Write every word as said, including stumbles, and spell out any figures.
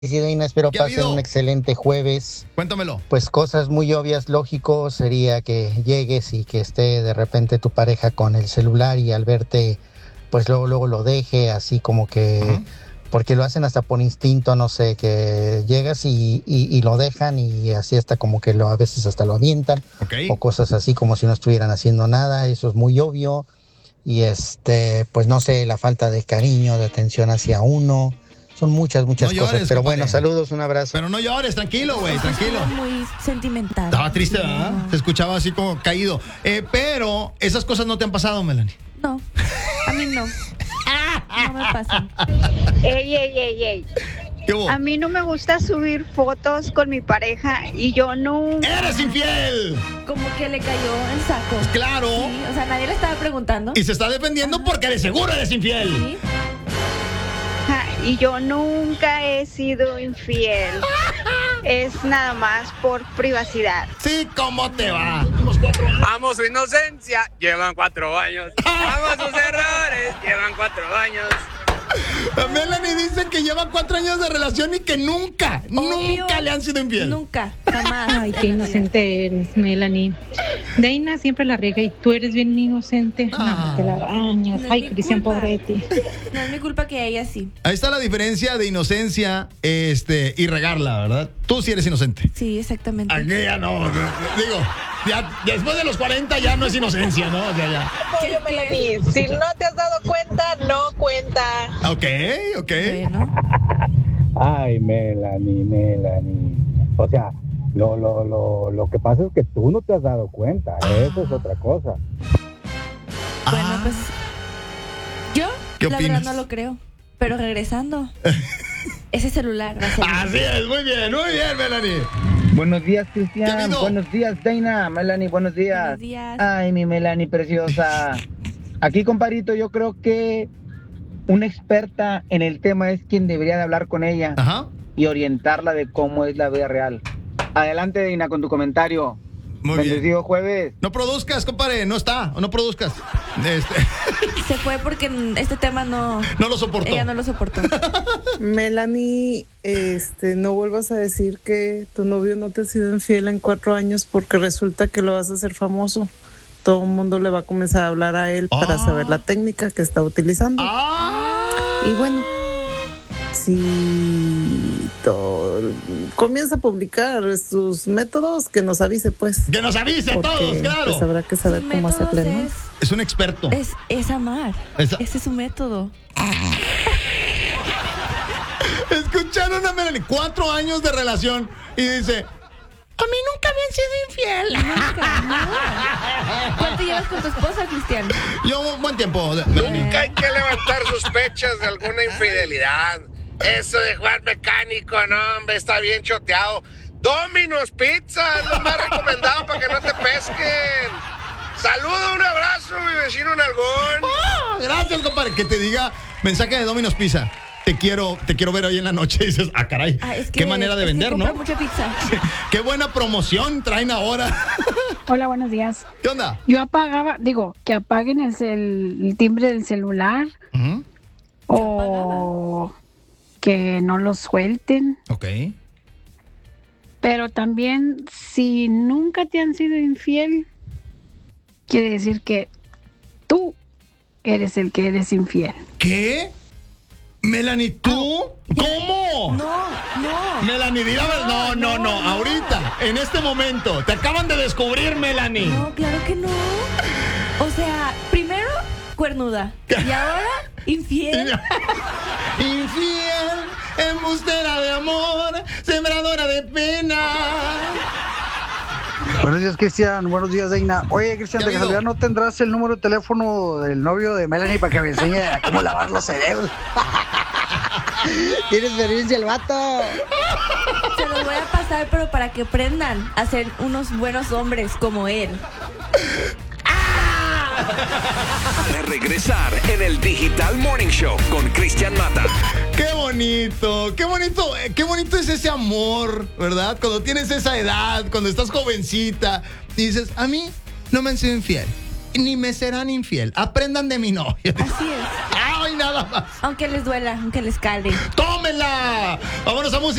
Sí, Deina, espero ¿Qué ha pasen habido? un excelente jueves. Cuéntamelo. Pues cosas muy obvias, lógico, sería que llegues y que esté de repente tu pareja con el celular y al verte, pues luego, luego lo deje, así como que, Ajá. porque lo hacen hasta por instinto, no sé, que llegas y, y, y lo dejan y así hasta como que lo, a veces hasta lo avientan, Ok. o cosas así como si no estuvieran haciendo nada, eso es muy obvio. Y este, pues no sé, la falta de cariño, de atención hacia uno. Son muchas, muchas No cosas. llores, Pero compadre. bueno, saludos, un abrazo. Pero no llores, tranquilo, güey, tranquilo. Estuvo muy sentimental. Estaba triste, Sí, ¿verdad? no. Se escuchaba así como caído. Eh, pero esas cosas no te han pasado, Melanie. No, a mí no. No me pasan. Ey, ey, ey, ey. ¿Qué hubo? A mí no me gusta subir fotos con mi pareja y yo nunca. ¡Eres infiel! Como que le cayó el saco. ¡Claro! Sí, o sea, nadie le estaba preguntando. Y se está defendiendo porque de seguro eres infiel. Sí. Y yo nunca he sido infiel. Es nada más por privacidad. Sí, ¿cómo te va? Amo su inocencia, llevan cuatro años. Amo sus errores, llevan cuatro años. Melanie dice que lleva cuatro años de relación y que nunca, Obvio. nunca le han sido infiel. Nunca, jamás. Ay, qué inocente eres, Melanie. Deina siempre la riega y tú eres bien inocente. Ah. No, te la bañas. No es Ay, mi Cristian, culpa. pobre de ti. No es mi culpa que ella sí. Ahí está la diferencia de inocencia este, y regarla, ¿verdad? Tú sí eres inocente. Sí, exactamente. Aquella no, digo, ya después de los cuarenta ya no es inocencia, ¿no? O sea, ya. Oye, Melanie, si no te has dado cuenta, no cuenta. Ok, ok. Bueno, Ay, Melanie, Melanie. O sea, lo, lo, lo, lo que pasa es que tú no te has dado cuenta. Eso es otra cosa. bueno, Ah, pues yo ¿Qué la opinas? verdad no lo creo. Pero regresando, ese celular va a ser. Así es, muy bien, muy bien, Melanie. Buenos días, ¿Qué ha Cristian. habido? Buenos días, Deina. Melanie, buenos días. Buenos días. Ay, mi Melanie preciosa. Aquí, comparito, yo creo que una experta en el tema es quien debería de hablar con ella Ajá. y orientarla de cómo es la vida real. Adelante, Deina, con tu comentario. Muy bien. Bendecido jueves. No produzcas, compadre, no está, no produzcas. Este, Se fue porque este tema no. no lo soportó. Ella no lo soportó. Melanie, este, no vuelvas a decir que tu novio no te ha sido infiel en cuatro años porque resulta que lo vas a hacer famoso. Todo el mundo le va a comenzar a hablar a él para Ah. saber la técnica que está utilizando. ¡Ah! Y bueno, si to- comienza a publicar sus métodos, que nos avise, pues. Que nos avise a todos, Porque, claro. pues, habrá que saber Sus cómo métodos hacerle, ¿no? es, Es un experto. es, es amar. Esa- Ese es su método. Escucharon a Melanie, cuatro años de relación y dice, a mí nunca me han sido infiel. Nunca, no. ¿Cuánto llevas con tu esposa, Cristian? Yo, un buen tiempo, de- Melanie. Nunca hay que levantar sospechas de alguna infidelidad. Eso de jugar mecánico, no, hombre, está bien choteado. Domino's Pizza es lo más recomendado para que no te pesquen. Saludo, un abrazo, mi vecino Nalgón. Ah, gracias, compadre. Que te diga mensaje de Domino's Pizza. Te quiero, te quiero ver hoy en la noche. Y dices, ah, caray. Ah, es que- qué manera de es que vender, compra ¿no? mucha pizza. Qué buena promoción traen ahora. Hola, buenos días. ¿Qué onda? Yo apagaba, digo, que apaguen el, cel- el timbre del celular Ujú. o que no lo suelten. Ok. Pero también, si nunca te han sido infiel, quiere decir que tú eres el que eres infiel. ¿Qué? Melanie, ¿tú? ¿Cómo? No, no. Melanie, di la verdad. No, no, no, no, no. ahorita, en este momento. Te acaban de descubrir, Melanie. No, claro que no. O sea, primero cuernuda. Y ahora infiel. Infiel, embustera de amor, sembradora de pena. Buenos días, Cristian. Buenos días, Deina. Oye, Cristian, ¿Qué ha de habido? casualidad no tendrás el número de teléfono del novio de Melanie para que me enseñe a cómo lavar los cerebros. Tiene experiencia el vato. Se los voy a pasar, pero para que aprendan a ser unos buenos hombres como él. De regresar en el Digital Morning Show con Cristian Mata. Qué bonito, qué bonito, eh, qué bonito es ese amor, ¿verdad? Cuando tienes esa edad, cuando estás jovencita, y dices, a mí no me han sido infiel. ni me serán infiel. Aprendan de mi novia. Así es. Ay, nada más. Aunque les duela, aunque les cale. ¡Tómenla! Vámonos a música.